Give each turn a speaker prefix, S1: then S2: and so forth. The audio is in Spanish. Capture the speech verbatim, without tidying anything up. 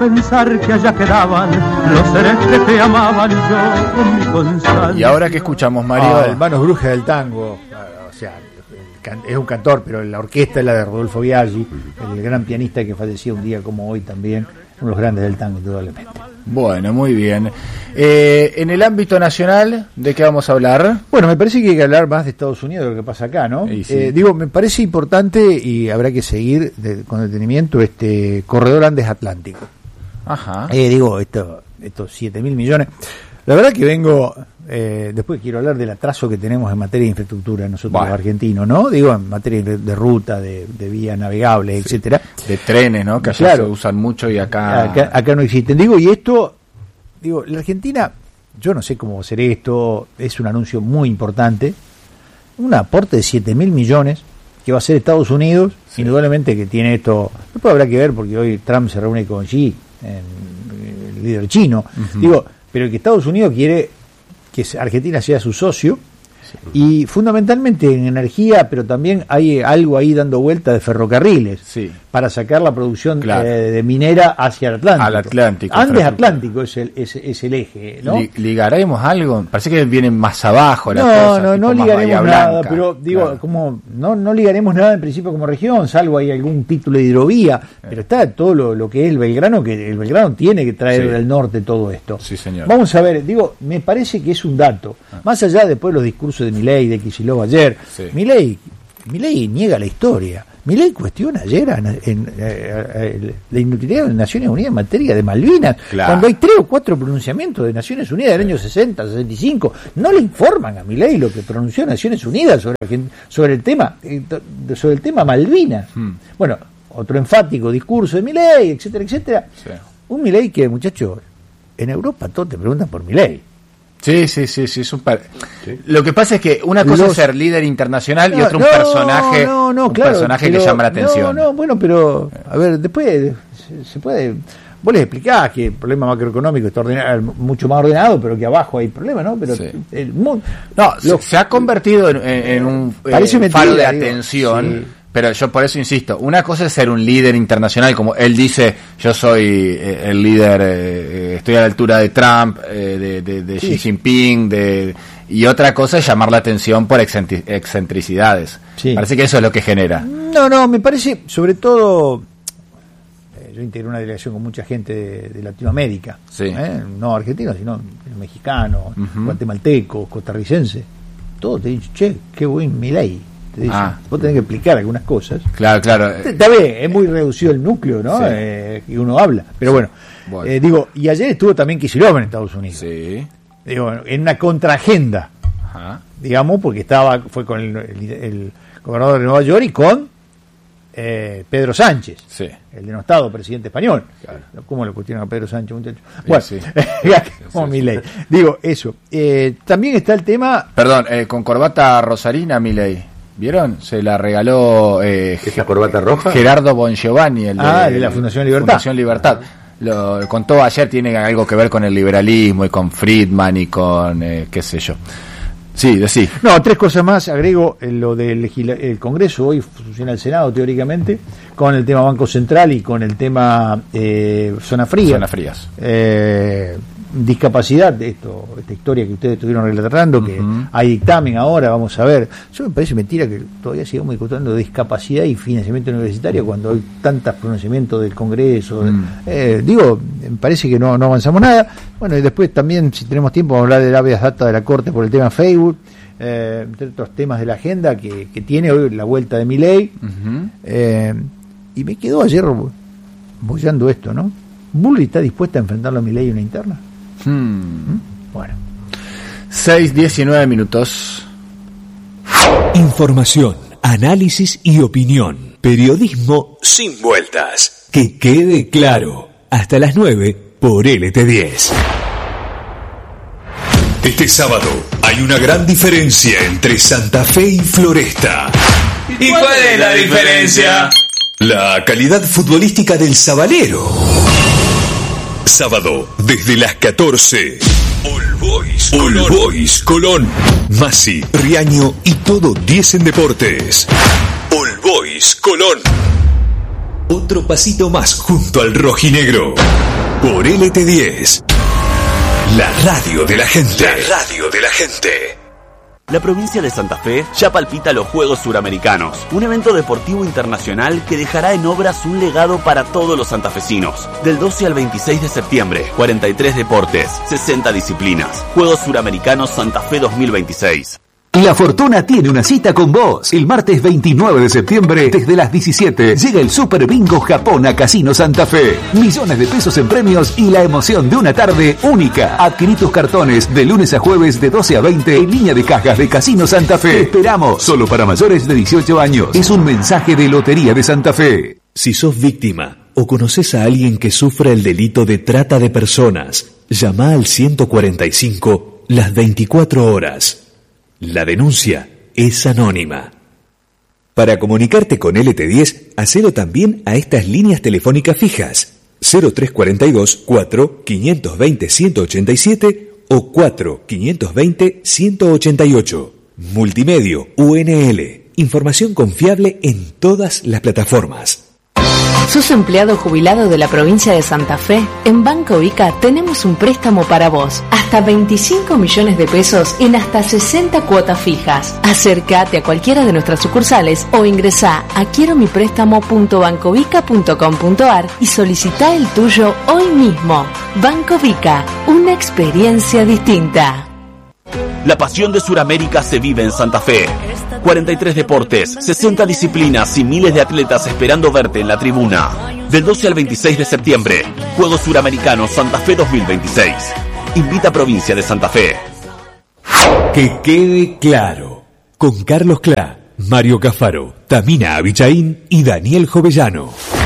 S1: Pensar que allá quedaban los seres que te amaban, yo con mi constancia.
S2: ¿Y ahora qué escuchamos, Mario?
S3: Ah, el Manos Brujas del Tango. O sea, es un cantor, pero la orquesta es la de Rodolfo Biaggi, el gran pianista que falleció un día como hoy también, uno de los grandes del tango, indudablemente.
S2: Bueno, muy bien. Eh, en el ámbito nacional, ¿de qué vamos a hablar?
S3: Bueno, me parece que hay que hablar más de Estados Unidos de lo que pasa acá, ¿no?
S2: Sí, sí.
S3: Eh, digo, me parece importante y habrá que seguir de, con detenimiento este corredor Andes Atlántico.
S2: Ajá.
S3: Eh, digo, esto, estos siete mil millones. La verdad que vengo, eh, después quiero hablar del atraso que tenemos en materia de infraestructura nosotros
S2: bueno.
S3: los argentinos, ¿no? Digo, en materia de, de ruta, de, de vías navegables, sí. etcétera.
S2: De trenes, ¿no? Que allá
S3: claro.
S2: se usan mucho y acá...
S3: acá... Acá no existen. Digo, y esto, digo, la Argentina, yo no sé cómo va a ser esto, es un anuncio muy importante, un aporte de siete mil millones que va a ser Estados Unidos, sí. indudablemente que tiene esto, después habrá que ver porque hoy Trump se reúne con Xi, en, el líder chino, uh-huh. digo, pero que Estados Unidos quiere que Argentina sea su socio, sí. y fundamentalmente en energía, pero también hay algo ahí dando vuelta de ferrocarriles,
S2: sí.
S3: para sacar la producción
S2: claro.
S3: eh, de minera hacia el Atlántico.
S2: Al Atlántico.
S3: Andes Atlántico es el, es, es el eje, ¿no?
S2: ¿Ligaremos algo? Parece que vienen más abajo las
S3: no,
S2: cosas.
S3: No, no, no ligaremos nada,
S2: Blanca.
S3: pero digo,
S2: claro.
S3: como no, no ligaremos nada en principio como región, salvo hay algún título de hidrovía, eh. pero está todo lo, lo que es el Belgrano, que el Belgrano tiene que traer sí. del norte todo esto.
S2: Sí, señor.
S3: Vamos a ver, digo, me parece que es un dato, ah. más allá después de los discursos de Milei, de Kicillof ayer, sí. Milei, Milei niega la historia. Milei cuestiona ayer en, en, en, en, la inutilidad de Naciones Unidas en materia de Malvinas, claro. cuando hay tres o cuatro pronunciamientos de Naciones Unidas del año sesenta, sesenta y cinco, no le informan a Milei lo que pronunció Naciones Unidas sobre, sobre el tema sobre el tema Malvinas. Hmm. Bueno, otro enfático discurso de Milei, etcétera, etcétera. Sí. Un Milei que, muchachos, en Europa todos te preguntan por Milei.
S2: Sí, sí, sí, sí, es un par... sí. Lo que pasa es que una cosa
S3: Los...
S2: es ser líder internacional
S3: no,
S2: y otro un
S3: no,
S2: personaje,
S3: no, no,
S2: un
S3: claro,
S2: personaje
S3: pero,
S2: que llama la atención.
S3: No, no, bueno, pero a ver, después se, se puede, vos les explicás que el problema macroeconómico está ordenado, mucho más ordenado, pero que abajo hay problemas, ¿no? Pero
S2: sí.
S3: el mundo,
S2: no, lo, se ha convertido en, en un
S3: parece
S2: eh,
S3: mentira,
S2: faro de
S3: digo,
S2: atención.
S3: Sí.
S2: Pero yo por eso insisto, una cosa es ser un líder internacional, como él dice, yo soy eh, el líder, eh, estoy a la altura de Trump, eh, de, de, de sí. Xi Jinping, de, y otra cosa es llamar la atención por excentri- excentricidades. Sí. Parece que eso es lo que genera.
S3: No, no, me parece, sobre todo, eh, yo integré una delegación con mucha gente de, de Latinoamérica,
S2: sí.
S3: ¿eh? No argentinos, sino mexicanos, uh-huh. guatemaltecos, costarricenses, todos te dicen, che, qué buen Milei. Te dicen, ah. vos tenés que explicar algunas cosas.
S2: Claro, claro.
S3: Está bien, es muy reducido el núcleo, ¿no? Sí. Eh, y uno habla. Pero bueno, bueno. Eh, digo, y ayer estuvo también Kicillof en Estados Unidos.
S2: Sí.
S3: Digo, en una contraagenda,
S2: ajá.
S3: digamos, porque estaba, fue con el, el, el gobernador de Nueva York y con eh, Pedro Sánchez,
S2: sí.
S3: el denostado presidente español.
S2: Claro.
S3: ¿Cómo le cuestionan a Pedro Sánchez, muchachos? Bueno,
S2: sí.
S3: como
S2: sí,
S3: Milei. Sí. Digo, eso. Eh, también está el tema...
S2: Perdón, eh, con corbata rosarina, Milei. ¿Vieron? Se la regaló eh,
S4: ¿esa corbata roja?
S2: Gerardo Bongiovanni, el de,
S3: ah, de la Fundación Libertad.
S2: Fundación Libertad. Lo contó ayer, tiene algo que ver con el liberalismo y con Friedman y con eh, qué sé yo. Sí, decí.
S3: No, tres cosas más. Agrego eh, lo del legila- el Congreso, hoy funciona el Senado teóricamente, con el tema Banco Central y con el tema eh, Zona Fría.
S2: Zona Frías.
S3: Eh, discapacidad, esto, esta historia que ustedes estuvieron relatando, que uh-huh. hay dictamen ahora, vamos a ver. Eso me parece mentira que todavía sigamos discutiendo de discapacidad y financiamiento universitario cuando hay tantos pronunciamientos del Congreso. Mm. Eh, digo, me parece que no, no avanzamos nada. Bueno, y después también, si tenemos tiempo, vamos a hablar del habeas data de la Corte por el tema Facebook, eh, entre otros temas de la agenda que, que tiene hoy la vuelta de Milei. Uh-huh. Eh, y me quedó ayer bollando esto, ¿no? ¿Bullrich está dispuesta a enfrentarlo a Milei en una interna?
S2: Hmm.
S3: Bueno,
S2: seis diecinueve minutos.
S5: Información, análisis y opinión. Periodismo sin vueltas. Que quede claro. Hasta las nueve por L T diez. Este sábado hay una gran diferencia entre Santa Fe y Floresta.
S6: ¿Y cuál es la diferencia?
S5: La calidad futbolística del Sabalero. Sábado, desde las catorce. All Boys Colón. All Boys Colón. Masi, Riaño y todo diez en deportes. All Boys Colón. Otro pasito más junto al rojinegro. Por L T diez. La radio de la gente. La radio de la gente.
S4: La provincia de Santa Fe ya palpita los Juegos Suramericanos, un evento deportivo internacional que dejará en obras un legado para todos los santafesinos. Del doce al veintiséis de septiembre, cuarenta y tres deportes, sesenta disciplinas. Juegos Suramericanos Santa Fe dos mil veintiséis.
S5: La Fortuna tiene una cita con vos. El martes veintinueve de septiembre, desde las diecisiete, llega el Super Bingo Japón a Casino Santa Fe. Millones de pesos en premios y la emoción de una tarde única. Adquirí tus cartones de lunes a jueves de doce a veinte en línea de cajas de Casino Santa Fe. Te esperamos, solo para mayores de dieciocho años. Es un mensaje de Lotería de Santa Fe. Si sos víctima o conoces a alguien que sufra el delito de trata de personas, llama al ciento cuarenta y cinco las veinticuatro horas. La denuncia es anónima. Para comunicarte con L T diez, hacelo también a estas líneas telefónicas fijas: cero tres cuarenta y dos, cuatro, quinientos veinte, ciento ochenta y siete o cuatro, quinientos veinte, ciento ochenta y ocho. Multimedio U N L. Información confiable en todas las plataformas.
S7: ¿Sos empleado jubilado de la provincia de Santa Fe? En Banco Ica tenemos un préstamo para vos. Hasta veinticinco millones de pesos en hasta sesenta cuotas fijas. Acércate a cualquiera de nuestras sucursales o ingresá a quiero mi préstamo punto bancovica punto com punto ar y solicitá el tuyo hoy mismo. Banco Vica, una experiencia distinta.
S4: La pasión de Suramérica se vive en Santa Fe. cuarenta y tres deportes, sesenta disciplinas y miles de atletas esperando verte en la tribuna. Del doce al veintiséis de septiembre, Juegos Suramericanos Santa Fe dos mil veintiséis. Invita a Provincia de Santa Fe.
S5: Que quede claro. Con Carlos Clá, Mario Cafaro, Tamina Abichaín y Daniel Jovellano.